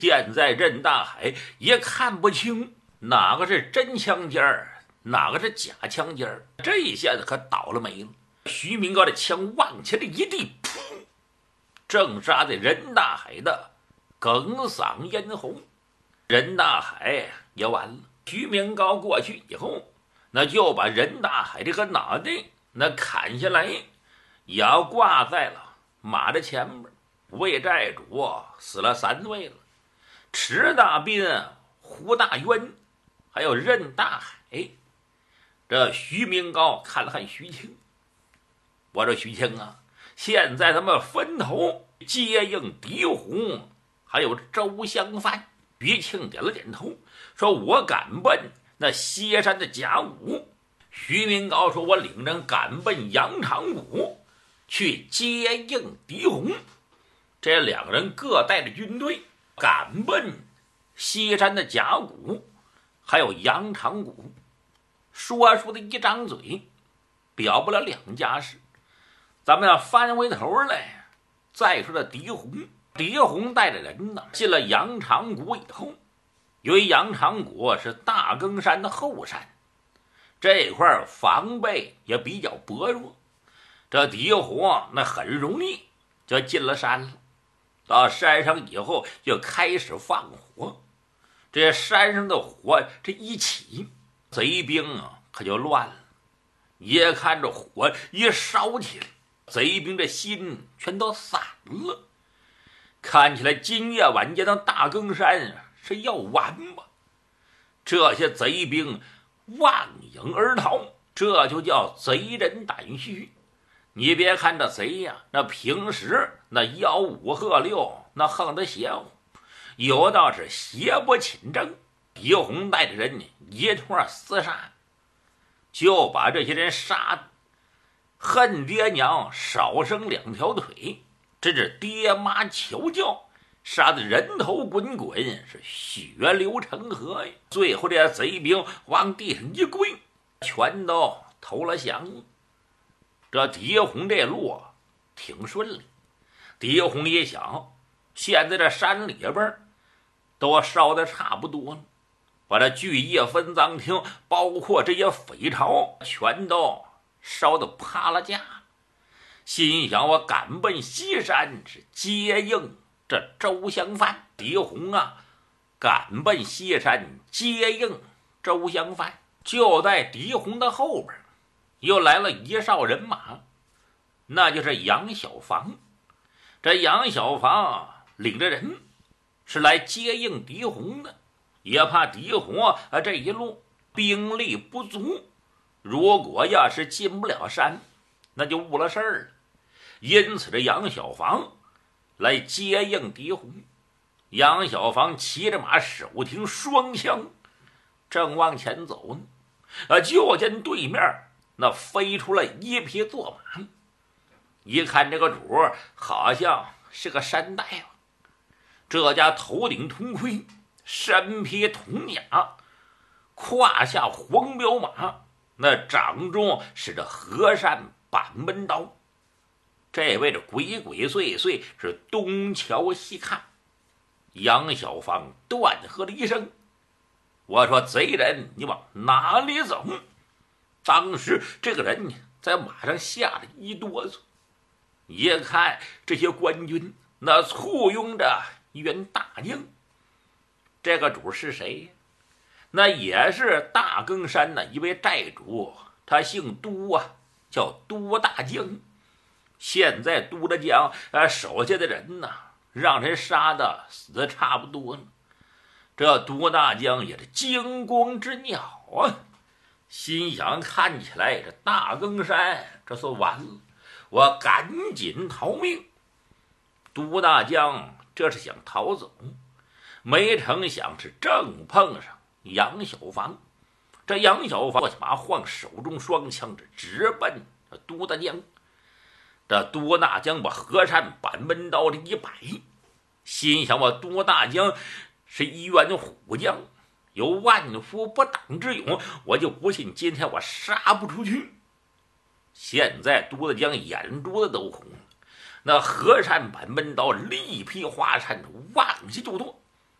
现在任大海也看不清哪个是真枪尖儿，哪个是假枪尖儿，这下子可倒了霉了。徐明高的枪往前的一递，噗，正杀在任大海的哽嗓咽喉。任大海也完了。徐明高过去以后，那就把任大海这个脑袋那砍下来，也要挂在了马的前面。魏寨主死了3位了，池大斌、胡大渊还有任大海。这徐明高看了看徐庆，我说徐庆啊，现在他们分头接应狄洪还有周香帆。徐庆点了点头，说我赶奔那歇山的甲午。徐明高说我领人赶奔羊肠谷去接应狄洪。这2个人各带着军队赶奔西山的甲谷还有羊肠谷。说的一张嘴表不了2家事。咱们要翻回头来再说这狄洪。狄洪带着人呢进了羊肠谷以后，由于羊肠谷是大更山的后山，这块防备也比较薄弱，这狄洪那很容易就进了山了。到山上以后就开始放火，这山上的火这一起，贼兵啊可就乱了。也看着火一烧起来，贼兵这心全都散了。看起来今夜晚间的大更山是要完吧？这些贼兵望影而逃，这就叫贼人胆虚。你别看这贼呀，那平时那吆五喝六，那横得邪乎，有道是邪不侵正。狄洪带着人一通厮杀，就把这些人杀的恨爹娘少生2条腿，这是爹妈求救，杀得人头滚滚，是血流成河呀。最后这些贼兵往地上一跪，全都投了降了。这狄洪这路挺顺利。狄洪一想，现在这山里边都烧得差不多了，把这聚义分赃厅包括这些匪巢全都烧得趴了架。心想我赶奔西山是接应这周香帆。狄洪啊赶奔西山接应周香帆，就在狄洪的后边又来了一哨人马，那就是杨小房。这杨小房领着人是来接应狄洪的，也怕狄洪这一路兵力不足，如果要是进不了山，那就误了事儿了。因此这杨小房来接应狄洪。杨小房骑着马，手提双枪，正往前走呢，就见对面那飞出了一匹坐马。一看这个主好像是个山大夫，这家头顶铜盔，身披铜甲，胯下黄骠马，那掌中是这和善板门刀。这位这鬼鬼祟祟是东瞧西看。杨小房断喝了一声，我说贼人你往哪里走？当时这个人在马上吓得一哆嗦，一看这些官军那簇拥着一员大将。这个主是谁呀？那也是大更山的一位寨主，他姓都啊，叫都大将。现在都大将手下的人呢，让人杀的死的差不多了。这都大将也是惊弓之鸟啊，心想看起来这大更山这算完了，我赶紧逃命。都大将这是想逃走，没成想是正碰上杨小房。这杨小房马晃手中双枪，直奔都大将。这都大将把和善板门刀这一摆，心想我都大将是一员虎将，有万夫不挡之勇，我就不信今天我杀不出去。现在都大将眼珠子都红了，那和善板门刀力劈华山，往下就剁。